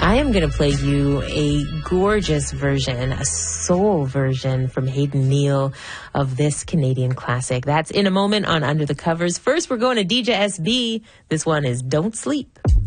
I am going to play you a gorgeous version, a soul version from Hayden Neal of this Canadian classic. That's in a moment on Under the Covers. First, we're going to DJ SB. This one is Don't Sleep.